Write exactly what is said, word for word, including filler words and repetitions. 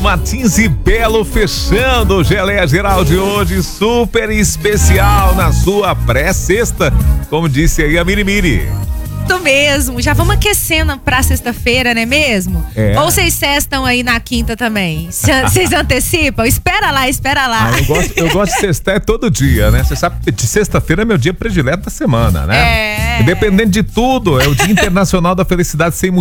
Martins e Belo fechando o Geleia Geral de hoje, super especial na sua pré-sexta, como disse aí a Mirimiri. Isso mesmo, já vamos aquecendo pra sexta-feira, não é mesmo? É. Ou vocês sextam aí na quinta também? Vocês antecipam? Espera lá, espera lá. Ah, eu, gosto, eu gosto de sextar todo dia, né? Você sabe que de sexta-feira é meu dia predileto da semana, né? É. Independente de tudo, é o Dia Internacional da Felicidade Sem